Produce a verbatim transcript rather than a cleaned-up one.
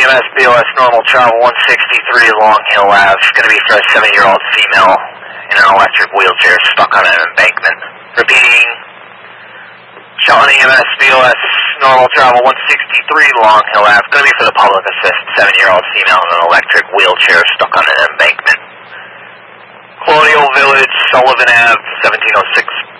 M S B O S normal travel one sixty-three Long Hill Ave. Going to be for a seven-year-old female in an electric wheelchair stuck on an embankment. Repeating, Charlotte E M S B O S normal travel one sixty-three Long Hill Ave. Going to be for the public assist, seven-year-old female in an electric wheelchair stuck on an embankment. Colonial Village, Sullivan Ave, seventeen oh six.